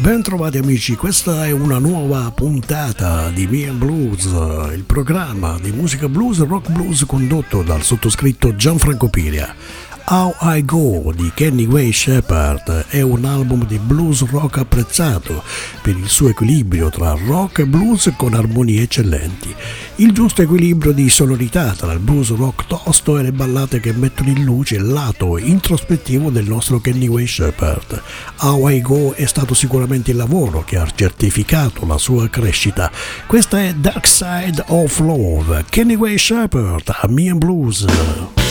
Bentrovati amici, questa è una nuova puntata di Me and Blues, il programma di musica blues e rock blues condotto dal sottoscritto Gianfranco Piria. How I Go di Kenny Wayne Shepherd è un album di blues rock apprezzato per il suo equilibrio tra rock e blues con armonie eccellenti. Il giusto equilibrio di sonorità tra il blues rock tosto e le ballate che mettono in luce il lato introspettivo del nostro Kenny Wayne Shepherd. How I Go è stato sicuramente il lavoro che ha certificato la sua crescita. Questa è Dark Side of Love, Kenny Wayne Shepherd a Me and Blues.